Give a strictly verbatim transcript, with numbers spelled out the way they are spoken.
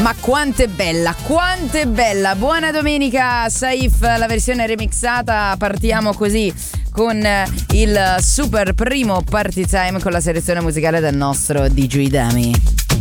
ma quanto è bella, quanto è bella. Buona domenica Saif, la versione remixata. Partiamo così con il super primo party time con la selezione musicale del nostro D J Dami.